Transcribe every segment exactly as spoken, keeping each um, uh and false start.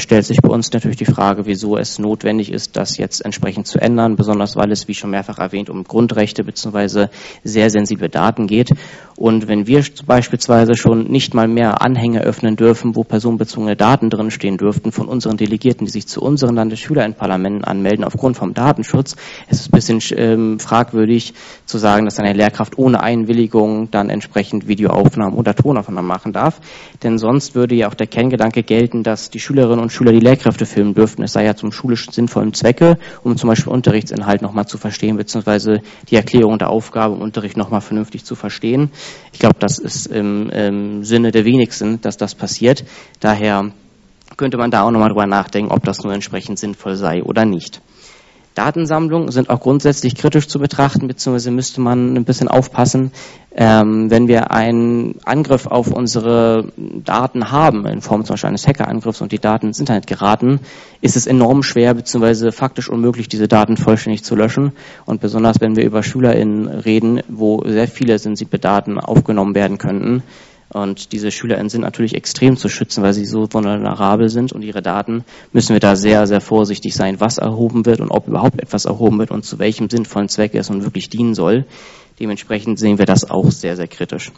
stellt sich bei uns natürlich die Frage, wieso es notwendig ist, das jetzt entsprechend zu ändern, besonders weil es, wie schon mehrfach erwähnt, um Grundrechte bzw. sehr sensible Daten geht. Und wenn wir beispielsweise schon nicht mal mehr Anhänge öffnen dürfen, wo personenbezogene Daten drinstehen dürften von unseren Delegierten, die sich zu unseren Landesschülerinparlamenten anmelden aufgrund vom Datenschutz, es ist ein bisschen ähm, fragwürdig zu sagen, dass eine Lehrkraft ohne Einwilligung dann entsprechend Videoaufnahmen oder Tonaufnahmen machen darf. Denn sonst würde ja auch der Kerngedanke gelten, dass die Schülerinnen und Schüler die Lehrkräfte filmen dürften. Es sei ja zum schulisch sinnvollen Zwecke, um zum Beispiel Unterrichtsinhalt nochmal zu verstehen, beziehungsweise die Erklärung der Aufgabe im Unterricht nochmal vernünftig zu verstehen. Ich glaube, das ist im, im Sinne der wenigsten, dass das passiert. Daher könnte man da auch nochmal drüber nachdenken, ob das nur entsprechend sinnvoll sei oder nicht. Datensammlungen sind auch grundsätzlich kritisch zu betrachten, beziehungsweise müsste man ein bisschen aufpassen, ähm, wenn wir einen Angriff auf unsere Daten haben, in Form zum Beispiel eines Hackerangriffs und die Daten ins Internet geraten, ist es enorm schwer, beziehungsweise faktisch unmöglich, diese Daten vollständig zu löschen. Und besonders, wenn wir über SchülerInnen reden, wo sehr viele sensible Daten aufgenommen werden könnten, und diese SchülerInnen sind natürlich extrem zu schützen, weil sie so vulnerabel sind und ihre Daten, müssen wir da sehr, sehr vorsichtig sein, was erhoben wird und ob überhaupt etwas erhoben wird und zu welchem sinnvollen Zweck es nun wirklich dienen soll. Dementsprechend sehen wir das auch sehr, sehr kritisch.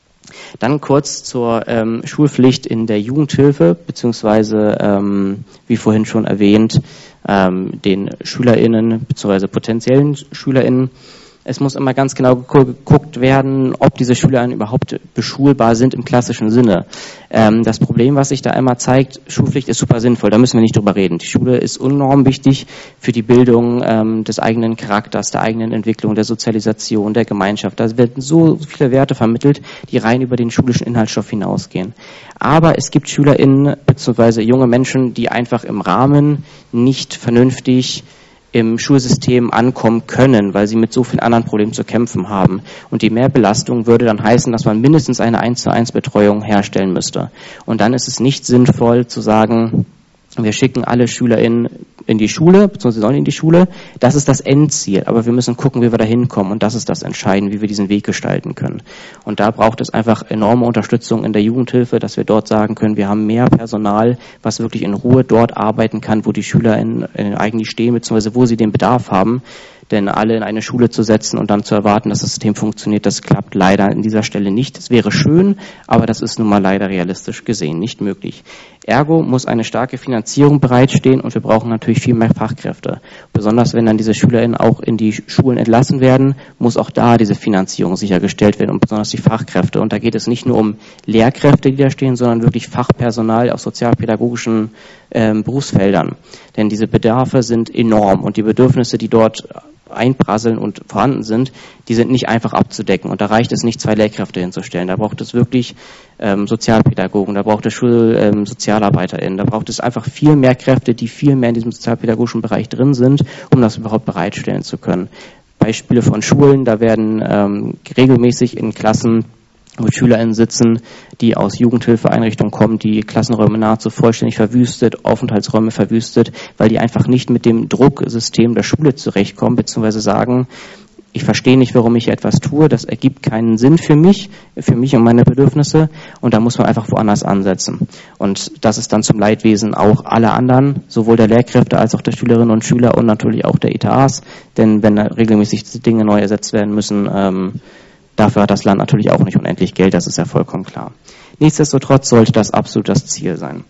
Dann kurz zur ähm, Schulpflicht in der Jugendhilfe, beziehungsweise, ähm, wie vorhin schon erwähnt, ähm, den SchülerInnen, beziehungsweise potenziellen SchülerInnen. Es muss immer ganz genau geguckt werden, ob diese Schüler überhaupt beschulbar sind im klassischen Sinne. Ähm, das Problem, was sich da immer zeigt, Schulpflicht ist super sinnvoll, da müssen wir nicht drüber reden. Die Schule ist enorm wichtig für die Bildung ähm, des eigenen Charakters, der eigenen Entwicklung, der Sozialisation, der Gemeinschaft. Da werden so viele Werte vermittelt, die rein über den schulischen Inhaltsstoff hinausgehen. Aber es gibt SchülerInnen bzw. junge Menschen, die einfach im Rahmen nicht vernünftig im Schulsystem ankommen können, weil sie mit so vielen anderen Problemen zu kämpfen haben. Und die Mehrbelastung würde dann heißen, dass man mindestens eine eins zu eins Betreuung herstellen müsste. Und dann ist es nicht sinnvoll zu sagen, wir schicken alle SchülerInnen in die Schule, beziehungsweise sollen in die Schule. Das ist das Endziel. Aber wir müssen gucken, wie wir da hinkommen. Und das ist das Entscheidende, wie wir diesen Weg gestalten können. Und da braucht es einfach enorme Unterstützung in der Jugendhilfe, dass wir dort sagen können, wir haben mehr Personal, was wirklich in Ruhe dort arbeiten kann, wo die SchülerInnen eigentlich stehen, beziehungsweise wo sie den Bedarf haben. Denn alle in eine Schule zu setzen und dann zu erwarten, dass das System funktioniert, das klappt leider an dieser Stelle nicht. Es wäre schön, aber das ist nun mal leider realistisch gesehen nicht möglich. Ergo muss eine starke Finanzierung bereitstehen und wir brauchen natürlich viel mehr Fachkräfte. Besonders wenn dann diese SchülerInnen auch in die Schulen entlassen werden, muss auch da diese Finanzierung sichergestellt werden und besonders die Fachkräfte. Und da geht es nicht nur um Lehrkräfte, die da stehen, sondern wirklich Fachpersonal aus sozialpädagogischen ähm, Berufsfeldern. Denn diese Bedarfe sind enorm und die Bedürfnisse, die dort einprasseln und vorhanden sind, die sind nicht einfach abzudecken. Und da reicht es nicht, zwei Lehrkräfte hinzustellen. Da braucht es wirklich ähm, Sozialpädagogen, da braucht es Schulsozialarbeiterinnen, ähm, da braucht es einfach viel mehr Kräfte, die viel mehr in diesem sozialpädagogischen Bereich drin sind, um das überhaupt bereitstellen zu können. Beispiele von Schulen, da werden ähm, regelmäßig in Klassen wo SchülerInnen sitzen, die aus Jugendhilfeeinrichtungen kommen, die Klassenräume nahezu vollständig verwüstet, Aufenthaltsräume verwüstet, weil die einfach nicht mit dem Drucksystem der Schule zurechtkommen, beziehungsweise sagen, ich verstehe nicht, warum ich etwas tue, das ergibt keinen Sinn für mich, für mich und meine Bedürfnisse und da muss man einfach woanders ansetzen. Und das ist dann zum Leidwesen auch aller anderen, sowohl der Lehrkräfte als auch der Schülerinnen und Schüler und natürlich auch der Etats, denn wenn da regelmäßig Dinge neu ersetzt werden müssen, ähm, dafür hat das Land natürlich auch nicht unendlich Geld, das ist ja vollkommen klar. Nichtsdestotrotz sollte das absolut das Ziel sein.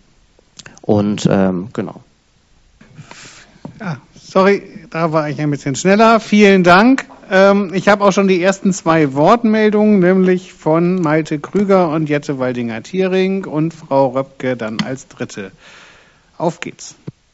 Und ähm, genau. Ja, sorry, da war ich ein bisschen schneller. Vielen Dank. Ähm, ich habe auch schon die ersten zwei Wortmeldungen, nämlich von Malte Krüger und Jette Waldinger-Thiering und Frau Röpke dann als Dritte. Auf geht's.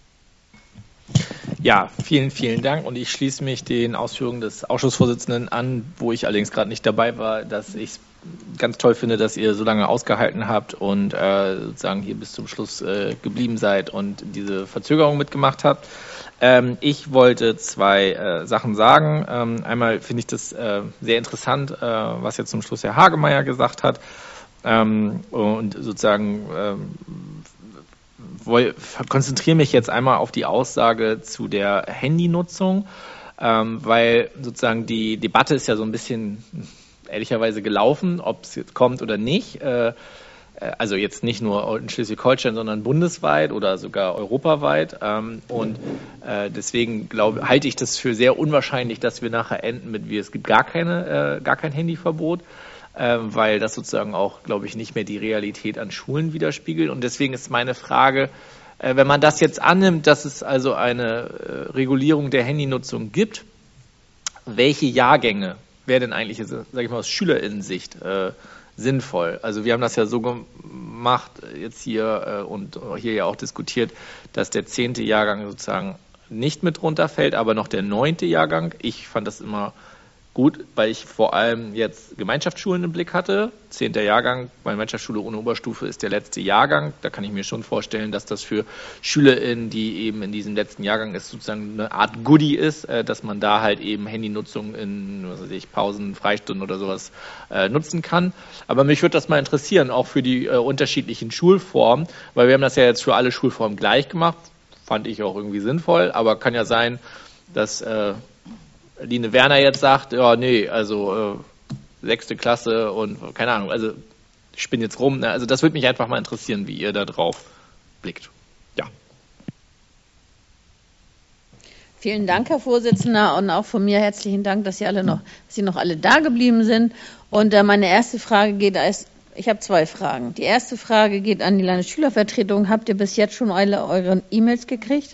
Ja, vielen, vielen Dank und ich schließe mich den Ausführungen des Ausschussvorsitzenden an, wo ich allerdings gerade nicht dabei war, dass ich es ganz toll finde, dass ihr so lange ausgehalten habt und äh, sozusagen hier bis zum Schluss äh, geblieben seid und diese Verzögerung mitgemacht habt. Ähm, ich wollte zwei äh, Sachen sagen. Ähm, einmal finde ich das äh, sehr interessant, äh, was jetzt zum Schluss Herr Hagemeyer gesagt hat ähm, und sozusagen ähm, konzentriere mich jetzt einmal auf die Aussage zu der Handynutzung, ähm, weil sozusagen die Debatte ist ja so ein bisschen ehrlicherweise gelaufen, ob es jetzt kommt oder nicht. Äh, also jetzt nicht nur in Schleswig-Holstein, sondern bundesweit oder sogar europaweit. Und deswegen glaube, halte ich das für sehr unwahrscheinlich, dass wir nachher enden mit, wie es gibt gar keine, gar kein Handyverbot, weil das sozusagen auch, glaube ich, nicht mehr die Realität an Schulen widerspiegelt. Und deswegen ist meine Frage, wenn man das jetzt annimmt, dass es also eine Regulierung der Handynutzung gibt, welche Jahrgänge wäre denn eigentlich, sage ich mal, aus SchülerInnen-Sicht äh, sinnvoll? Also wir haben das ja so gemacht, jetzt hier äh, und hier ja auch diskutiert, dass der zehnte Jahrgang sozusagen nicht mit runterfällt, aber noch der neunte Jahrgang. Ich fand das immer gut, weil ich vor allem jetzt Gemeinschaftsschulen im Blick hatte. Zehnter Jahrgang, meine Gemeinschaftsschule ohne Oberstufe ist der letzte Jahrgang. Da kann ich mir schon vorstellen, dass das für SchülerInnen, die eben in diesem letzten Jahrgang ist, sozusagen eine Art Goodie ist, dass man da halt eben Handynutzung in, was weiß ich, Pausen, Freistunden oder sowas äh, nutzen kann. Aber mich würde das mal interessieren, auch für die äh, unterschiedlichen Schulformen, weil wir haben das ja jetzt für alle Schulformen gleich gemacht. Fand ich auch irgendwie sinnvoll, aber kann ja sein, dass äh, Line Werner jetzt sagt, ja, nee, also äh, sechste Klasse und keine Ahnung, also ich spinne jetzt rum. Ne? Also das würde mich einfach mal interessieren, wie ihr da drauf blickt. Ja. Vielen Dank, Herr Vorsitzender, und auch von mir herzlichen Dank, dass Sie alle noch, dass Sie noch alle da geblieben sind. Und äh, meine erste Frage geht, als, ich habe zwei Fragen. Die erste Frage geht an die Landesschülervertretung. Habt ihr bis jetzt schon alle eure E-Mails gekriegt?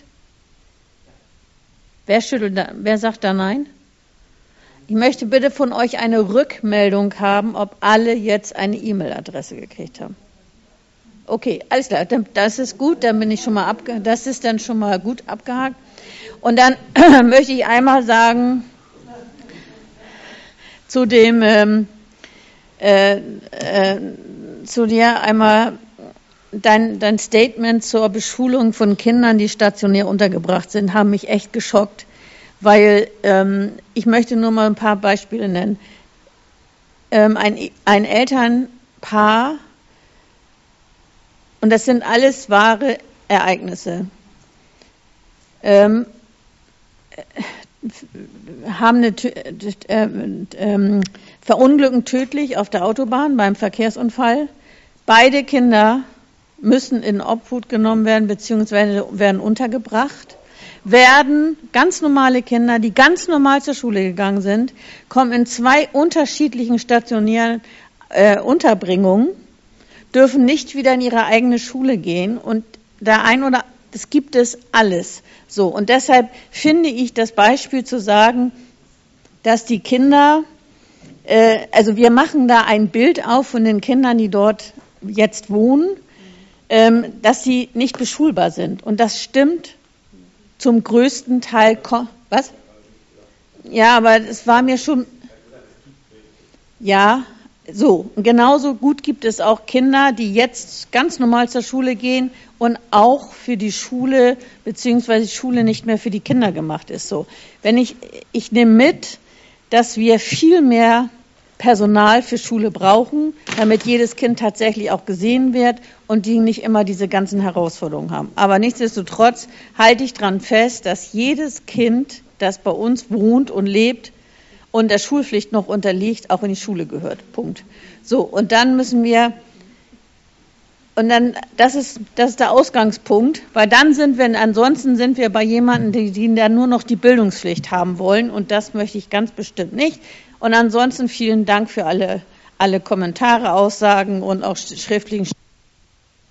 Wer schüttelt da, wer sagt da nein? Ich möchte bitte von euch eine Rückmeldung haben, ob alle jetzt eine E-Mail-Adresse gekriegt haben. Okay, alles klar, das ist gut, dann bin ich schon mal abge, das ist dann schon mal gut abgehakt. Und dann möchte ich einmal sagen zu dem ähm, äh, äh, zu dir einmal dein, dein Statement zur Beschulung von Kindern, die stationär untergebracht sind, haben mich echt geschockt. Weil ähm, ich möchte nur mal ein paar Beispiele nennen. Ähm, ein, ein Elternpaar, und das sind alles wahre Ereignisse, ähm, haben eine, äh, äh, verunglücken tödlich auf der Autobahn beim Verkehrsunfall. Beide Kinder müssen in Obhut genommen werden bzw. werden untergebracht. Werden ganz normale Kinder, die ganz normal zur Schule gegangen sind, kommen in zwei unterschiedlichen stationären äh, Unterbringungen, dürfen nicht wieder in ihre eigene Schule gehen und der ein oder das gibt es alles. So, und deshalb finde ich das Beispiel zu sagen, dass die Kinder, äh, also wir machen da ein Bild auf von den Kindern, die dort jetzt wohnen, ähm, dass sie nicht beschulbar sind. Und das stimmt zum größten Teil, was? Ja, aber es war mir schon, ja, so. Genauso gut gibt es auch Kinder, die jetzt ganz normal zur Schule gehen und auch für die Schule, beziehungsweise die Schule nicht mehr für die Kinder gemacht ist. So. Wenn ich, ich nehme mit, dass wir viel mehr Personal für Schule brauchen, damit jedes Kind tatsächlich auch gesehen wird und die nicht immer diese ganzen Herausforderungen haben. Aber nichtsdestotrotz halte ich daran fest, dass jedes Kind, das bei uns wohnt und lebt und der Schulpflicht noch unterliegt, auch in die Schule gehört. Punkt. So, und dann müssen wir, und dann, das ist, das ist der Ausgangspunkt, weil dann sind wir, ansonsten sind wir bei jemandem, die, die dann nur noch die Bildungspflicht haben wollen und das möchte ich ganz bestimmt nicht. Und ansonsten vielen Dank für alle, alle Kommentare, Aussagen und auch schriftlichen